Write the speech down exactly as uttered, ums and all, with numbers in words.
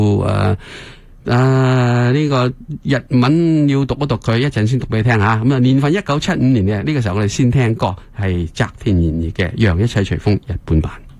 誒誒呢個日文要讀一讀佢，一陣先讀俾你聽吓。咁啊，年份一九七五年嘅呢個時候，我哋先聽歌係澤田研二嘅《讓一切隨風》日本版。